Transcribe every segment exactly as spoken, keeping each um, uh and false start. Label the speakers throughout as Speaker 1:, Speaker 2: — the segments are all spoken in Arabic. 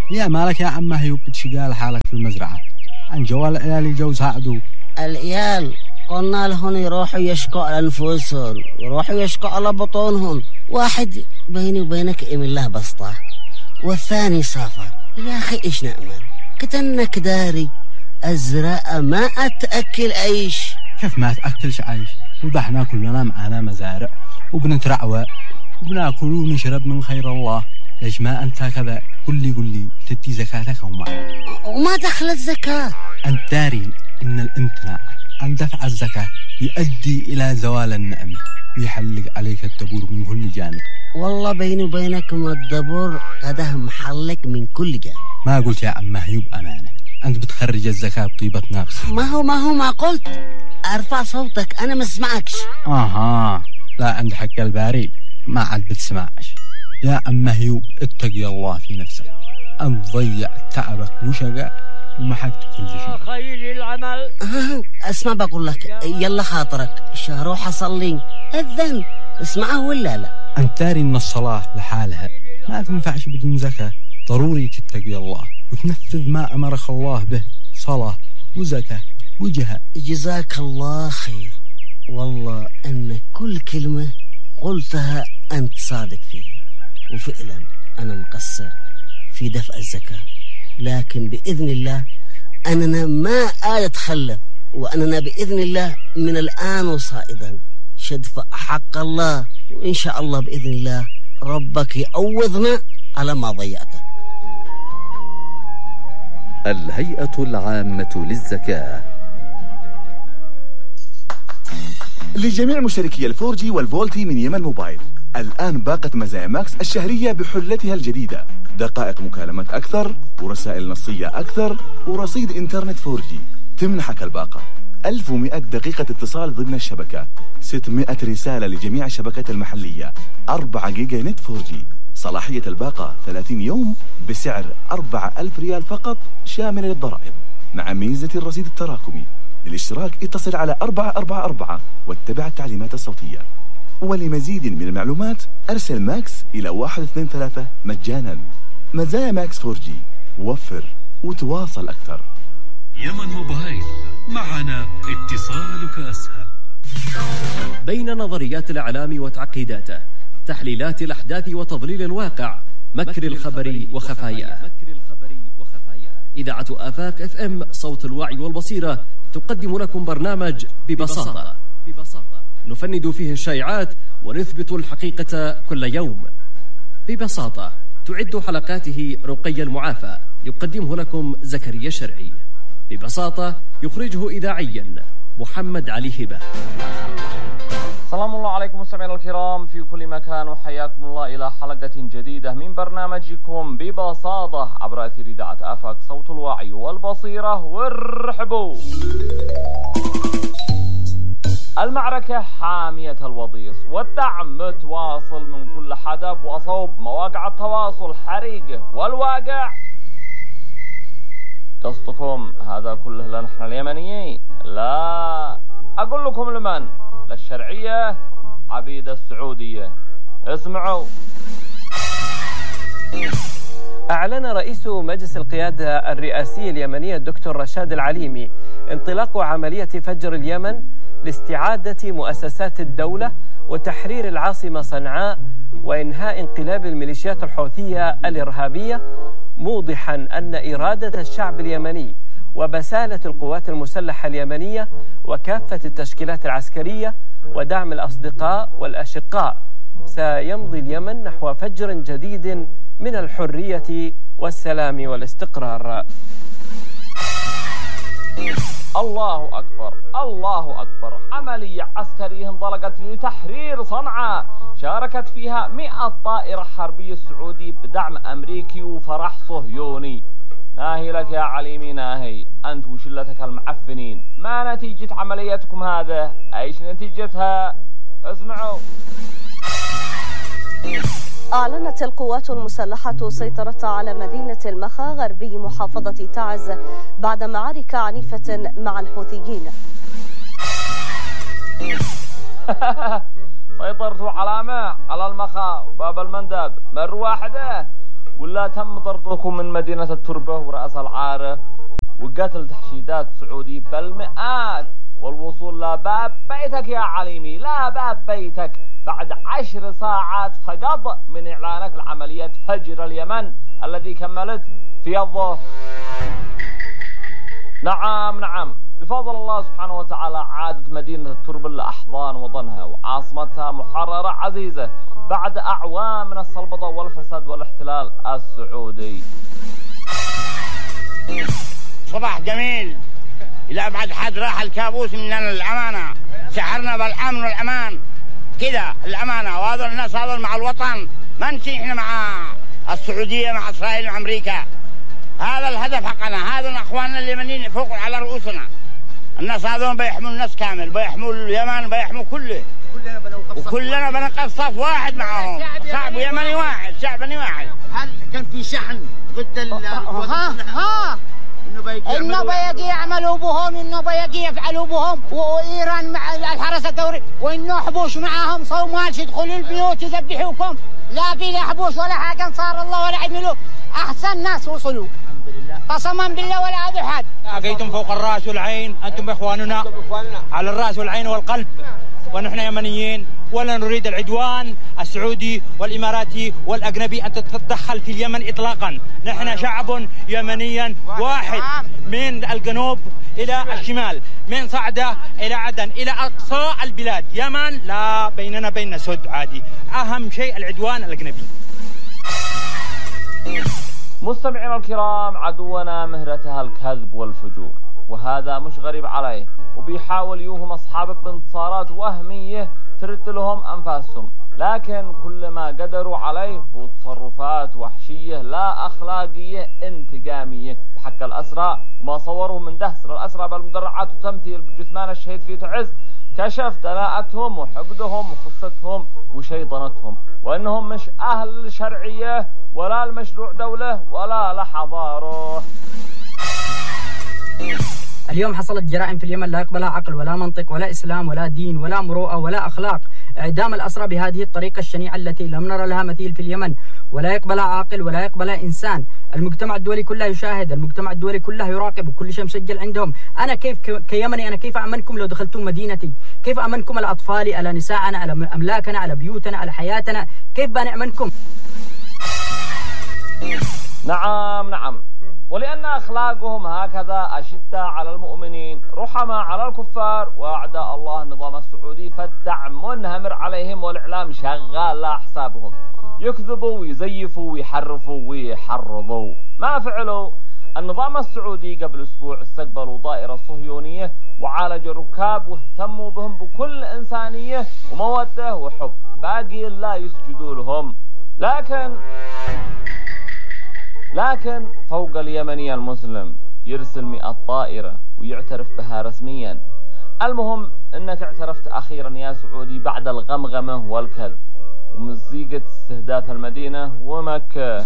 Speaker 1: يا مالك يا عم هيوب بتشقال حالك في المزرعة؟ عن جوال العيال يجوزها عدو.
Speaker 2: العيال قلنا لهم يروحوا يشكوا على أنفسهم، يروحوا يشكوا على بطونهم. واحد بيني وبينك إيم الله بسطة، والثاني سافر. يا أخي إيش نأمل؟ كتنك داري الزراعة ما أتأكل عيش.
Speaker 1: كيف ما أتأكلش عيش؟ وضحنا كلنا معانا مزارع وبنترعوى وبناكل ونشرب من خير الله. ليش ما أنت كذا؟ قل لي قل لي تدي زكاتك وما
Speaker 2: وما دخل الزكاة؟
Speaker 1: أنت داري إن الامتناع عن دفع الزكاة يؤدي إلى زوال النعمة ويحلق عليك الدبور من كل جانب.
Speaker 2: والله بيني وبينكم الدبور قده محلق من كل جانب.
Speaker 1: ما قلت يا عم هيوب أمانة، أنت بتخرج الزكاة بطيبة نفس.
Speaker 2: ما هو ما هو ما قلت أرفع صوتك أنا ما اسمعكش.
Speaker 1: آها لا، عند حق الباري ما عاد بتسمعش. يا عم هيوب اتقي الله في نفسك، أنت ضيع تعبك وشقاء ومحقت كل شيء.
Speaker 2: خير العمل. آه اسمع بقول لك، يلا خاطرك شهروح أصلي الذن اسمعه ولا لا؟
Speaker 1: أنت داري إن الصلاة لحالها ما تنفعش بدون زكاة. ضروري تتقي الله وتنفذ ما أمرك الله به، صلاة وزكاة وجهاد.
Speaker 2: جزاك الله خير، والله أن كل كلمة قلتها أنت صادق فيها، وفعلا أنا مقصر في دفع الزكاة، لكن بإذن الله أننا ما أتخلف، وأننا بإذن الله من الآن وصائدا شدفع حق الله، وإن شاء الله بإذن الله ربك يعوضنا على ما ضيعته.
Speaker 3: الهيئة العامة للزكاة.
Speaker 4: لجميع مشتركي الفور جي والفولتي من يمن موبايل، الآن باقة مزايا ماكس الشهرية بحلتها الجديدة، دقائق مكالمات أكثر ورسائل نصية أكثر ورصيد إنترنت فور جي. تمنحك الباقة ألف ومئة دقيقة اتصال ضمن الشبكة، ستمئة رسالة لجميع الشبكات المحلية، أربعة جيجا نت فور جي. صلاحية الباقة ثلاثين يوم بسعر أربعة ألف ريال فقط شاملة للضرائب، مع ميزة الرصيد التراكمي. للاشتراك اتصل على أربعة أربعة أربعة واتبع التعليمات الصوتية. ولمزيد من المعلومات أرسل ماكس إلى واحد اثنين ثلاثة مجانا. مزايا ماكس فور جي، وفر وتواصل أكثر.
Speaker 5: يمن موبايل، معنا اتصالك أسهل.
Speaker 6: بين نظريات الإعلام وتعقيداته، تحليلات الأحداث وتضليل الواقع، مكر الخبر وخفاياه. إذاعة آفاق اف ام صوت الوعي والبصيرة تقدم لكم برنامج ببساطة. نفند فيه الشائعات ونثبت الحقيقة كل يوم. ببساطة تعد حلقاته رقي المعافى، يقدمه لكم زكريا شرعي. ببساطة يخرجه إذاعيا محمد علي هبة.
Speaker 7: سلام الله عليكم مستمعينا الكرام في كل مكان، وحياكم الله إلى حلقة جديدة من برنامجكم ببساطة عبر أثير إذاعة آفاق صوت الوعي والبصيرة. وارحبوا. المعركة حامية الوطيس، والدعم متواصل من كل حدب وصوب مواقع التواصل حريقه، والواقع قصدكم هذا كله لنحن اليمنيين؟ لا، أقول لكم لمن؟ للشرعية عبيد السعودية. اسمعوا.
Speaker 8: أعلن رئيس مجلس القيادة الرئاسي اليمنية الدكتور رشاد العليمي انطلاق عملية فجر اليمن لاستعادة مؤسسات الدولة وتحرير العاصمة صنعاء وإنهاء انقلاب الميليشيات الحوثية الإرهابية، موضحا أن إرادة الشعب اليمني وبسالة القوات المسلحة اليمنية وكافة التشكيلات العسكرية ودعم الأصدقاء والأشقاء سيمضي اليمن نحو فجر جديد من الحرية والسلام والاستقرار.
Speaker 7: الله أكبر، الله أكبر. عملية عسكرية انطلقت لتحرير صنعاء، شاركت فيها مئة طائرة حربية سعودي بدعم أمريكي وفرح صهيوني. ناهي لك يا عليمي ناهي، أنت وشلتك المعفنين. ما نتيجة عمليتكم هذا؟ أيش نتيجتها؟ اسمعوا.
Speaker 9: أعلنت القوات المسلحة سيطرتها على مدينة المخا غربي محافظة تعز بعد معارك عنيفة مع الحوثيين.
Speaker 7: سيطرتوا على ما على المخا وباب المندب مرة واحدة، ولا تم طردكم من مدينة التربة ورأس العارة وقتل تحشيدات سعودي بالمئات والوصول لباب بيتك يا عليمي، لا باب بيتك، بعد عشر ساعات فقط من إعلانك لعملية فجر اليمن الذي كملت في الظهر. نعم نعم بفضل الله سبحانه وتعالى عادت مدينة التربة لأحضان وطنها وعاصمتها محررة عزيزة بعد أعوام من السلبطة والفساد والاحتلال السعودي.
Speaker 10: صباح جميل، إلى أبعد حد راح الكابوس مننا الأمانة، شعرنا بالأمن والأمان كذا الأمانة، وهذا الناس هذا مع الوطن، ما نمشي إحنا مع السعودية مع إسرائيل مع أمريكا. هذا الهدف حقنا، هذا أخواننا اليمنيين فوق على رؤوسنا. الناس هذول بيحموا الناس كامل، بيحموا اليمن، بيحموا كله، وكلنا بنقف صف واحد معهم، شعب يمني واحد، شعبني واحد.
Speaker 11: هل كان في شحن ضد ال
Speaker 10: ها ها
Speaker 11: انه بيجي يعملوا بهم، انه بيجي يفعلوا بهم، وايران مع الحرس الدوري، وانه حبوش معاهم صومال يدخلوا البيوت يذبحوكم، لا في لا حبوش ولا حاجه، صار الله ولا عملوا، احسن ناس وصلوا الحمد لله قسما بالله ولا هذا حد.
Speaker 12: لقيتم فوق الراس والعين، انتم اخواننا على الراس والعين والقلب، ونحن يمنيين ولا نريد العدوان السعودي والإماراتي والأجنبي أن تتدخل في اليمن إطلاقا. نحن شعب يمنيا واحد من الجنوب إلى الشمال، من صعدة إلى عدن إلى أقصى البلاد، يمن لا بيننا بين سد عادي، أهم شيء العدوان الأجنبي.
Speaker 7: مستمعينا الكرام، عدونا مهرتها الكذب والفجور، وهذا مش غريب عليه، وبيحاول يوهم أصحابك بانتصارات وهمية ترد لهم أنفاسهم، لكن كل ما قدروا عليه هو تصرفات وحشية لا أخلاقية انتقامية بحق الأسرى، وما صوروه من دهسر الأسرى بالمدرعات وتمثيل بجثمان الشهيد في تعز كشف دناءتهم وحقدهم وخصتهم وشيطنتهم، وأنهم مش أهل شرعية ولا المشروع دولة ولا لحضاره.
Speaker 13: اليوم حصلت جرائم في اليمن لا يقبلها عقل ولا منطق ولا إسلام ولا دين ولا مروءة ولا أخلاق. إعدام الأسرى بهذه الطريقة الشنيعة التي لم نرى لها مثيل في اليمن، ولا يقبلها عاقل ولا يقبلها إنسان. المجتمع الدولي كله يشاهد، المجتمع الدولي كله يراقب، وكل شيء مسجل عندهم. أنا كيف كيمني أنا كيف أأمنكم لو دخلتم مدينتي؟ كيف أأمنكم على أطفالي، على نساءنا، على أملاكنا، على بيوتنا، على حياتنا؟ كيف بنأمنكم؟
Speaker 7: نعم نعم، ولأن أخلاقهم هكذا أشدة على المؤمنين رحمة على الكفار وأعداء الله النظام السعودي، فالدعم منهمر عليهم والإعلام شغال لحسابهم، يكذبوا ويزيفوا ويحرفوا ويحرضوا. ما فعلوا؟ النظام السعودي قبل أسبوع استقبلوا طائرة صهيونية وعالجوا الركاب واهتموا بهم بكل إنسانية ومودة وحب، باقي لا يسجدوا لهم. لكن لكن فوق اليمني المسلم يرسل مئة طائرة ويعترف بها رسميا. المهم انك اعترفت اخيرا يا سعودي بعد الغمغمة والكذب ومزيقة استهداف المدينة ومكة.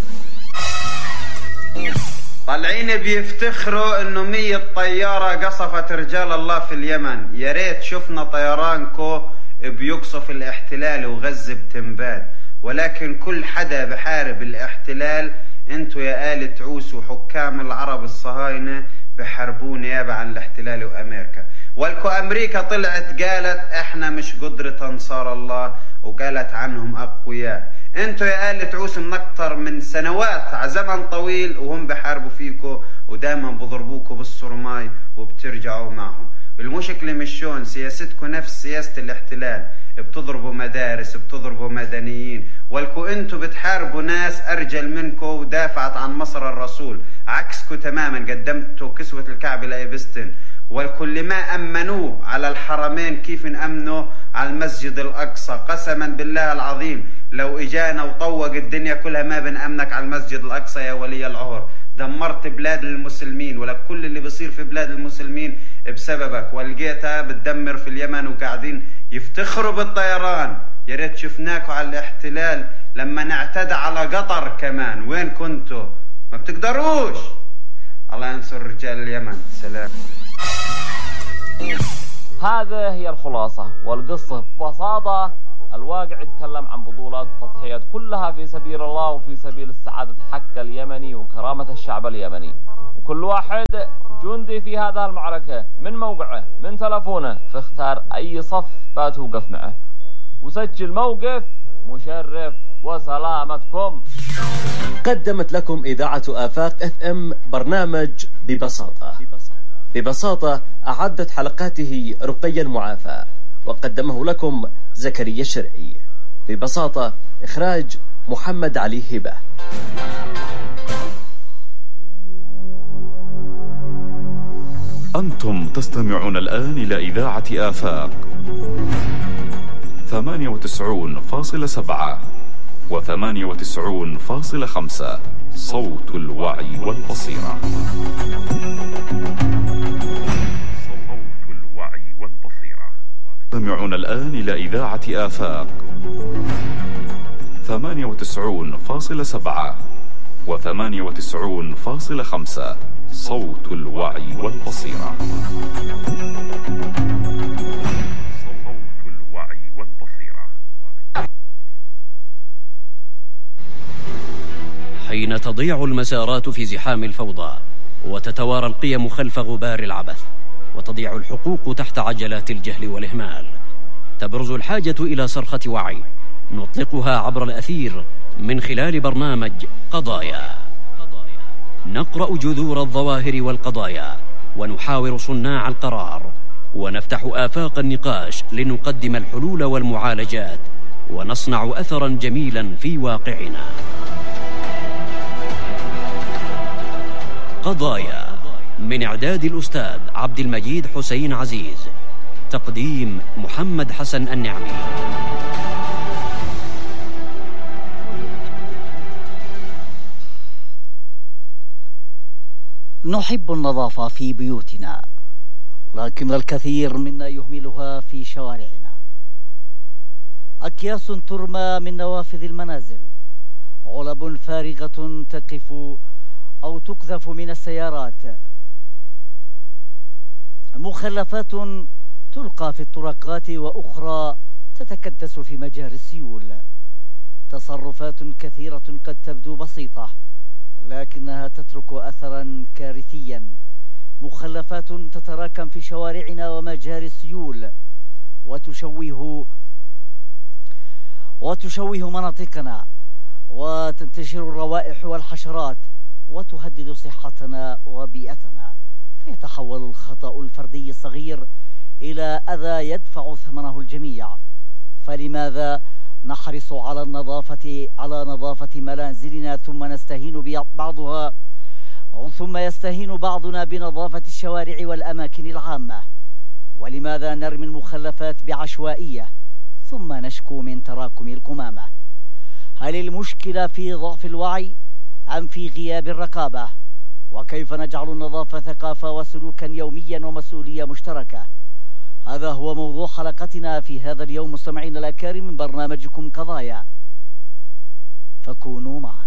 Speaker 14: طالعين بيفتخروا انه مية طيارة قصفت رجال الله في اليمن، يا ريت شفنا طيرانكو بيقصف الاحتلال وغزة بتنبات، ولكن كل حدا بحارب الاحتلال انتو يا آل تعوس وحكام العرب الصهاينة بحاربون نيابة عن الاحتلال وامريكا. والكو امريكا طلعت قالت احنا مش قدرة انصار الله وقالت عنهم اقوياء. انتو يا آل تعوس من اكتر من سنوات على زمن طويل وهم بحاربوا فيكو ودائما بضربوكو بالصرماي وبترجعوا معهم. المشكلة مش شون سياستكو نفس سياسة الاحتلال، بتضربوا مدارس، بتضربوا مدنيين، والكو انتو بتحاربوا ناس ارجل منكو ودافعت عن مصر الرسول، عكسكو تماما، قدمتوا كسوة الكعب لايبستن، والكل ما امنوه على الحرمين كيف نأمنوا على المسجد الاقصى. قسما بالله العظيم لو اجانا وطوق الدنيا كلها ما بنأمنك على المسجد الاقصى يا ولي العهر. دمرت بلاد المسلمين، ولا كل اللي بيصير في بلاد المسلمين بسببك، ولقيتها بتدمر في اليمن وقاعدين يفتخروا بالطيران. يا ريت شفناكوا على الاحتلال لما نعتدى على قطر كمان، وين كنتوا؟ ما بتقدروش. الله ينصر رجال اليمن. سلام.
Speaker 7: هذه هي الخلاصة والقصة ببساطة الواقع يتكلم عن بطولات وتضحيات كلها في سبيل الله وفي سبيل السعادة حق اليمني وكرامة الشعب اليمني، وكل واحد جندي في هذه المعركة من موقعه من تلفونه فاختار أي صف بات وقف معه وسجل موقف مشرف. وسلامتكم.
Speaker 6: قدمت لكم إذاعة آفاق اف ام برنامج ببساطة. ببساطة أعدت حلقاته رقيا معافى وقدمه لكم زكريا الشرعي. ببساطة إخراج محمد علي هبة.
Speaker 4: أنتم تستمعون الآن إلى إذاعة آفاق ثمانية وتسعون فاصلة سبعة وثمانية وتسعون فاصلة خمسة صوت الوعي والبصيرة. صوت الوعي والبصيرة. تستمعون الآن إلى إذاعة آفاق ثمانية وتسعون فاصلة سبعة وثمانية وتسعون فاصلة خمسة صوت الوعي والبصيرة. صوت الوعي والبصيرة.
Speaker 6: حين تضيع المسارات في زحام الفوضى وتتوارى القيم خلف غبار العبث وتضيع الحقوق تحت عجلات الجهل والإهمال، تبرز الحاجة إلى صرخة وعي نطلقها عبر الأثير من خلال برنامج قضايا. نقرأ جذور الظواهر والقضايا ونحاور صناع القرار ونفتح آفاق النقاش لنقدم الحلول والمعالجات ونصنع أثرا جميلا في واقعنا. قضايا من إعداد الأستاذ عبد المجيد حسين عزيز، تقديم محمد حسن النعمي.
Speaker 15: نحب النظافة في بيوتنا، لكن الكثير منا يهملها في شوارعنا. أكياس ترمى من نوافذ المنازل، علب فارغة تقف أو تقذف من السيارات، مخلفات تلقى في الطرقات وأخرى تتكدس في مجاري السيول. تصرفات كثيرة قد تبدو بسيطة لكنها تترك أثرا كارثيا. مخلفات تتراكم في شوارعنا ومجاري السيول وتشوه وتشوه مناطقنا، وتنتشر الروائح والحشرات وتهدد صحتنا وبيئتنا، فيتحول الخطأ الفردي الصغير إلى أذى يدفع ثمنه الجميع. فلماذا نحرص على النظافة على نظافة منازلنا ثم نستهين بعضها ثم يستهين بعضنا بنظافة الشوارع والأماكن العامة؟ ولماذا نرمي المخلفات بعشوائية ثم نشكو من تراكم القمامة؟ هل المشكلة في ضعف الوعي أم في غياب الرقابة؟ وكيف نجعل النظافة ثقافة وسلوكا يوميا ومسؤولية مشتركة؟ هذا هو موضوع حلقتنا في هذا اليوم مستمعين الأكارم من برنامجكم قضايا، فكونوا معنا.